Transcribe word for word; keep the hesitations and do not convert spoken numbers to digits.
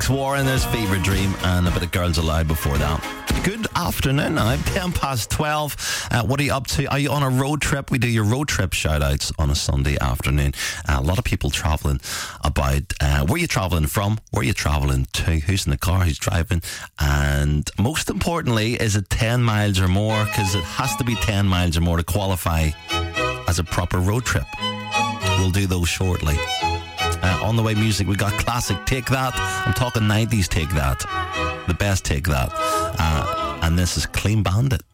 Warren, there's Fever Dream, and a bit of Girls Aloud before that. Good afternoon. I'm ten past twelve. Uh, what are you up to? Are you on a road trip? We do your road trip shout-outs on a Sunday afternoon. Uh, a lot of people travelling about. Uh, where are you travelling from? Where are you travelling to? Who's in the car? Who's driving? And most importantly, is it ten miles or more? Because it has to be ten miles or more to qualify as a proper road trip. We'll do those shortly. Uh, on the way music, we got classic Take That. I'm talking nineties Take That. The best Take That. Uh, and this is Clean Bandit.